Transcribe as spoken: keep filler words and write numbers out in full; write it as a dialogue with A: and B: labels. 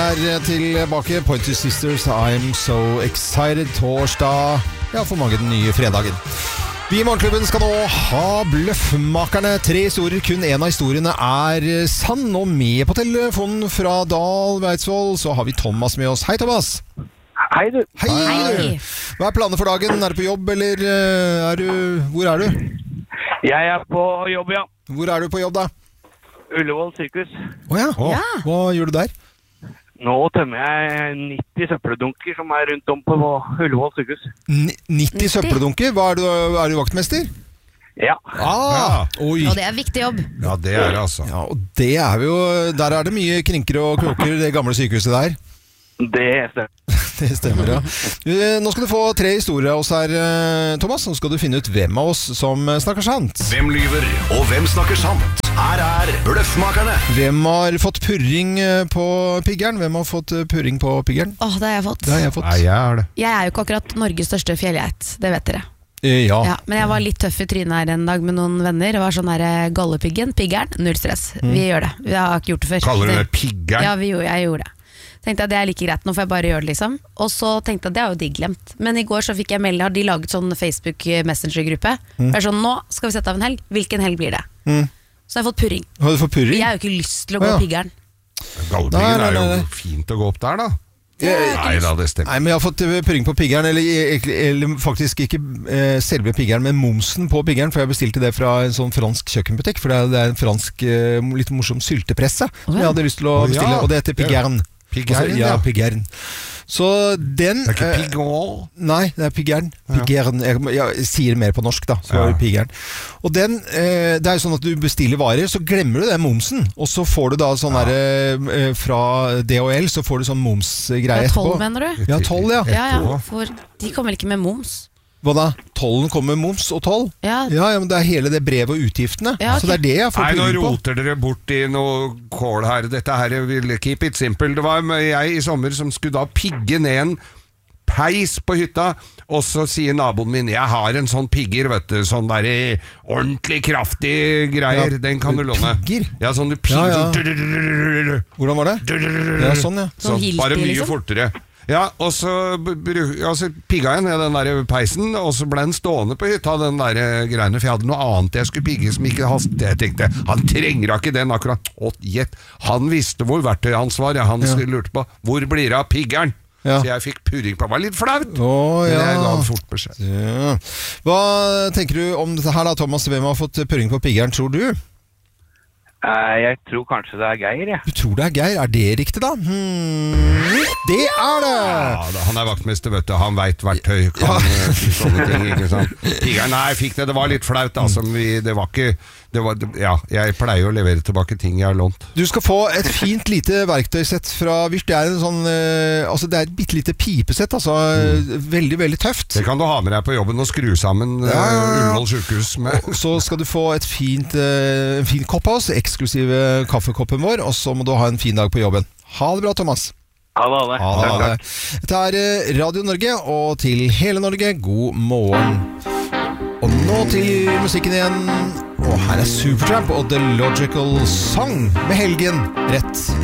A: er tilbake. Pointer Sisters, I'm so excited. Torsdag, ja, for mange den nye fredagen. Vi i Morgenklubben skal nå ha Bløffmakerne. Tre historier, kun en av historiene er sann. Og med på telefonen fra Dal Eidsvoll så har vi Thomas med oss. Hei, Thomas.
B: Hei, du.
A: Hei. Hei. Hva er planene for dagen? Er du på jobb, eller er du... Hvor er du?
B: Jeg er på jobb, ja.
A: Hvor er du på jobb, da?
B: Ullevål sykehus.
A: Åja, oh,
C: ja.
A: Hva gjør du der?
B: Nå tømmer jeg nitti søppeldunker som er rundt om på Ullevål sykehus.
A: N- nitti søppeldunker? Hva er du, er du vaktmester?
B: Ja.
A: Ah,
C: ja.
A: Oi.
C: Og det er viktig jobb.
D: Ja, det er det altså.
A: Ja, og det er jo... Der er det mye krinker og kroker, det gamle sykehuset der.
B: Det stemmer.
A: Det stemmer, ja. Nå skal du få tre historier av oss her, Thomas. Nå skal du finne ut hvem av oss som snakker sant.
E: Hvem lyver, og hvem snakker sant? Her er Bløffmakerne.
A: Hvem har fått purring på piggeren? Hvem har fått purring på piggeren?
C: Åh, det har jeg fått.
A: Det har jeg fått.
D: Nei, jeg er det.
C: Jeg er jo ikke akkurat Norges største fjellgeit, det vet dere.
A: Ja.
C: Ja, men jeg var litt tøff i trynet her en dag med noen venner. Det var sånn der gallepiggen, piggeren, null stress.
A: Mm.
C: Vi gjør det. Vi har ikke gjort det før.
D: Kaller du det piggeren?
C: Ja, vi gjorde, jeg gjorde det. Tenkte at det er like greit, nå får jeg bare gjøre det liksom. Og så tenkte jeg at det er jo de glemt. Men i går så fikk jeg melding, har de laget sånn Facebook Messenger-gruppe. Mm. Det er sånn, nå skal vi sette av en helg. Hvilken helg blir det? Mm. Så jeg har fått purring.
A: Har du fått purring?
C: Jeg har jo ikke lyst til å gå
A: ja.
C: piggeren.
D: Gallepiggen er
A: Nei, nei, nei.
D: jo fint å gå opp der da.
A: Jeg,
D: Nei da, det stemmer.
A: Nei, men jeg har fått purring på piggeren, eller, eller faktisk ikke eh, selve piggeren, men momsen på piggeren, for jeg bestilte det fra en sånn fransk kjøkkenbutikk, for det er, det er en fransk, eh, litt morsom syltepresse, som jeg hadde lyst til å bestille,
D: ja.
A: og det heter piggeren.
D: Piggeren,
A: altså, ja,
D: ja.
A: piggeren. Så den...
D: Det er ikke
A: eh,
D: piggon.
A: Nei, det er piggeren. Piggeren. Jeg, jeg sier mer på norsk da, så
D: Ja.
A: er det piggeren. Og den, eh, det er jo sånn at du bestiller varer, så glemmer du den momsen, og så får du da sånn der, eh, fra D H L, så får du sånn momsgreie
C: Ja,
A: etterpå.
C: tolv mener du?
A: Ja, tolv, ja.
C: Ja, ja, for de kommer ikke med moms.
A: Hva da? Tollen kommer med moms og toll?
C: Ja,
A: Ja, ja, men det er hele det brevet og utgiftene.
C: Ja, ok.
A: Så det er det jeg får
D: Nei, nå
A: purring på.
D: roter dere bort i noe kål her. Dette her vil keep it simple. Det var jeg i sommer som skulle da pigge ned en peis på hytta, og så sier naboen min, jeg har en sånn pigger, vet du, sånn der ordentlig kraftig greier,
A: Ja,
D: den kan du låne.
A: pigger?
D: Ja, sånn du pigger.
A: Ja, ja.
D: Sånn,
A: Hvordan var det? Ja, sånn, ja.
C: Sånn
D: sånn,
C: hilti,
D: bare mye
C: liksom?
D: fortere. Ja, og så, bru- ja, så pigga jeg ned den der peisen, og så ble den stående på hytta, den der greiene, for jeg hadde noe annet jeg skulle pigge som ikke hastet. Jeg tenkte, han trenger ikke den akkurat. Å, gjett. Han visste hvor verktøyet hans var, ja, han
A: Ja.
D: lurte på, hvor blir det av piggeren?
A: Ja.
D: Så jeg fikk purring på, det var litt flaut.
A: Å,
D: Men
A: ja.
D: jeg ga han fort beskjed.
A: Ja. Hva tenker du om dette her da, Thomas? Hvem har fått purring på piggeren, tror du?
B: Eh, Jeg tror kanskje det er Geir, jeg.
A: Du tror det er Geir? Er det riktig da? Hmm. Det er det!
D: Ja, da, han er vaktmester, vet du, han vet verktøy, kan ja. sånne ting, ikke sant? Piggeren, nei, jeg fikk det, det var litt flaut, da, som vi, det var ikke, det var, ja, jeg pleier å levere tilbake ting jeg har lånt.
A: Du skal få et fint lite verktøysett fra Wirt. Det er en sånn, eh, altså det er et bittelite pipesett, altså mm. veldig, veldig tøft.
D: Det kan du ha med deg på jobben og skru sammen ja. uh, Ullevål sykehus med.
A: Og så skal du få et fint, uh, en fin kopp av oss, eksklusive kaffekoppen vår, og så må du ha en fin dag på jobben. Ha det bra, Thomas.
B: Ha det, ha det.
A: Ha det, ha det. Dette er eh, Radio Norge, og til hele Norge, god morgen. Og nå til musikken igjen. Og her er Supertramp og The Logical Song med helgen rett.